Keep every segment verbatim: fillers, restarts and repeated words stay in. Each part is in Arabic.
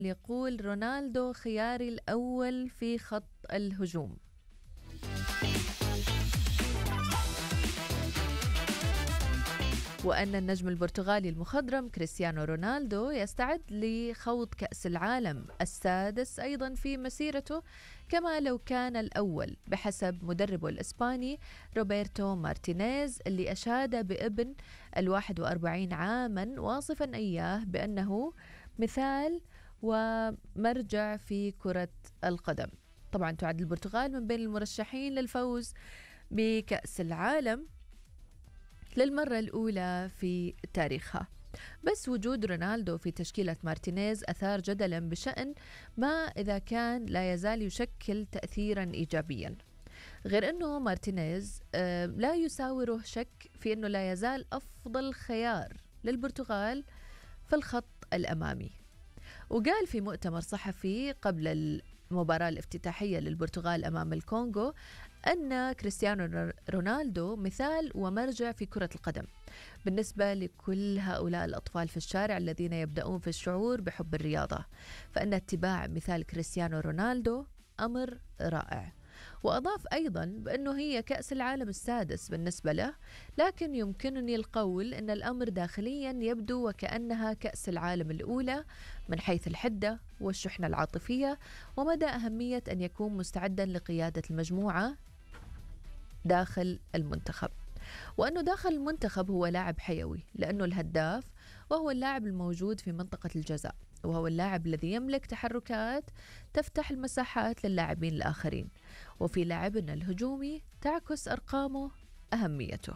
يقول رونالدو خياري الأول في خط الهجوم. وأن النجم البرتغالي المخضرم كريستيانو رونالدو يستعد لخوض كأس العالم السادس أيضا في مسيرته كما لو كان الأول، بحسب مدربه الإسباني روبرتو مارتينيز، اللي أشاد بابن الواحد وأربعين عاما واصفا إياه بأنه مثال ومرجع في كرة القدم. طبعا تعد البرتغال من بين المرشحين للفوز بكأس العالم للمرة الأولى في تاريخها، بس وجود رونالدو في تشكيلة مارتينيز أثار جدلا بشأن ما إذا كان لا يزال يشكل تأثيرا إيجابيا، غير أنه مارتينيز لا يساوره شك في أنه لا يزال أفضل خيار للبرتغال في الخط الأمامي. وقال في مؤتمر صحفي قبل المباراة الافتتاحية للبرتغال أمام الكونغو أن كريستيانو رونالدو مثال ومرجع في كرة القدم بالنسبة لكل هؤلاء الأطفال في الشارع الذين يبدأون في الشعور بحب الرياضة، فإن اتباع مثال كريستيانو رونالدو أمر رائع. وأضاف أيضا بأنه هي كأس العالم السادس بالنسبة له، لكن يمكنني القول أن الأمر داخليا يبدو وكأنها كأس العالم الأولى من حيث الحدة والشحنة العاطفية ومدى أهمية أن يكون مستعدا لقيادة المجموعة داخل المنتخب، وأنه داخل المنتخب هو لاعب حيوي لأنه الهداف وهو اللاعب الموجود في منطقة الجزاء، وهو اللاعب الذي يملك تحركات تفتح المساحات للاعبين الآخرين، وفي لاعبنا الهجومي تعكس أرقامه أهميته.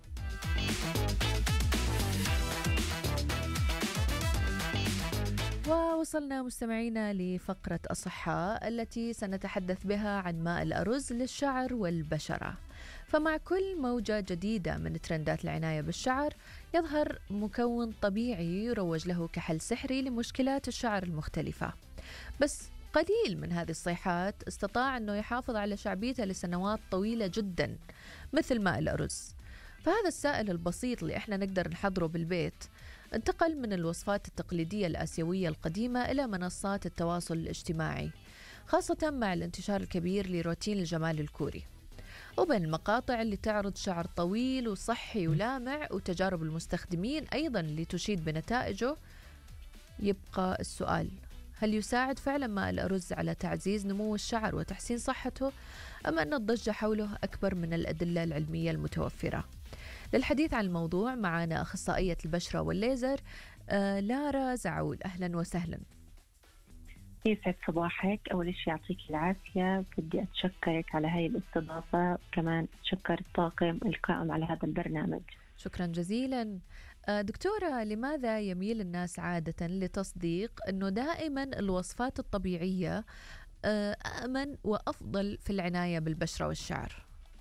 ووصلنا مستمعينا لفقرة أصحاء التي سنتحدث بها عن ماء الأرز للشعر والبشرة. فمع كل موجة جديدة من ترندات العناية بالشعر يظهر مكون طبيعي يروج له كحل سحري لمشكلات الشعر المختلفة، بس قليل من هذه الصيحات استطاع أنه يحافظ على شعبيته لسنوات طويلة جدا مثل ماء الأرز. فهذا السائل البسيط اللي احنا نقدر نحضره بالبيت انتقل من الوصفات التقليدية الآسيوية القديمة إلى منصات التواصل الاجتماعي، خاصة مع الانتشار الكبير لروتين الجمال الكوري، وبين المقاطع اللي تعرض شعر طويل وصحي ولامع وتجارب المستخدمين أيضا اللي تشيد بنتائجه. يبقى السؤال: هل يساعد فعلا ماء الأرز على تعزيز نمو الشعر وتحسين صحته، أم أن الضجة حوله أكبر من الأدلة العلمية المتوفرة؟ للحديث عن الموضوع معنا أخصائية البشرة والليزر آه لارا زعول. أهلا وسهلا. يسعد صباحك. أول شيء يعطيك العافية، بدي أتشكرك على هاي الاستضافة، وكمان أتشكر الطاقم القائم على هذا البرنامج. شكرا جزيلا. آه دكتورة، لماذا يميل الناس عادة لتصديق أنه دائما الوصفات الطبيعية آه أأمن وأفضل في العناية بالبشرة والشعر؟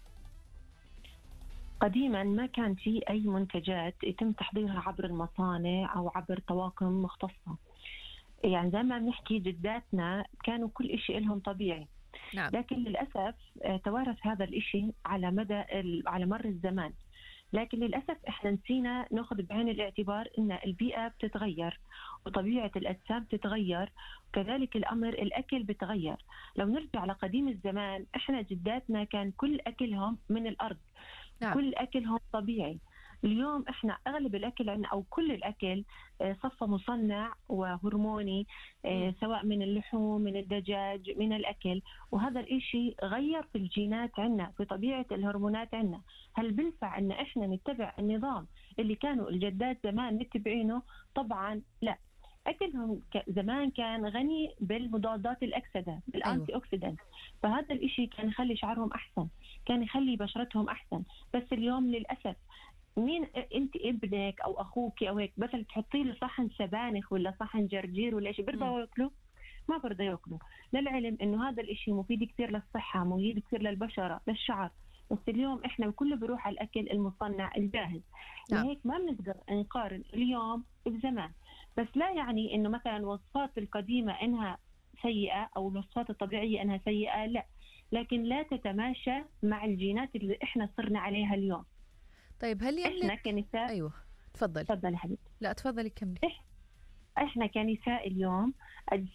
قديما ما كان في أي منتجات يتم تحضيرها عبر المصانع أو عبر طواقم مختصة، يعني زي ما بنحكي جداتنا كانوا كل إشي لهم طبيعي. نعم. لكن للأسف توارث هذا الإشي على مدى على مر الزمان، لكن للأسف إحنا نسينا نأخذ بعين الاعتبار إن البيئة بتتغير وطبيعة الأجسام بتتغير، وكذلك الأمر الأكل بتغير. لو نرجع لقديم الزمان إحنا جداتنا كان كل أكلهم من الأرض. نعم. كل أكلهم طبيعي. اليوم إحنا أغلب الأكل عنا أو كل الأكل صفة مصنع وهرموني، سواء من اللحوم من الدجاج من الأكل، وهذا الإشي غير في الجينات عنا، في طبيعة الهرمونات عنا. هل بنفع أن إحنا نتبع النظام اللي كانوا الجدات زمان متبعينه؟ طبعا لا. أكلهم زمان كان غني بالمضادات الأكسدة، بالأنتي أوكسيدنت، فهذا الإشي كان يخلي شعرهم أحسن، كان يخلي بشرتهم أحسن. بس اليوم للأسف مين انت ابنك او اخوك او هيك بس تحطي له صحن سبانخ ولا صحن جرجير ولا شيء برضه ياكلوا؟ ما برضه ياكلوا، للعلم انه هذا الاشي مفيد كثير للصحه، مفيد كثير للبشره للشعر. بس اليوم احنا كله بروح على الاكل المصنع الجاهز. نعم. لهيك ما بنقدر نقارن اليوم بزمان. بس لا يعني انه مثلا الوصفات القديمه انها سيئه او الوصفات الطبيعيه انها سيئه، لا، لكن لا تتماشى مع الجينات اللي احنا صرنا عليها اليوم. طيب هل يملك احنا كنساء؟ ايوه تفضل. تفضلي حبيبتي. لا تفضلي كملي. احنا كنساء اليوم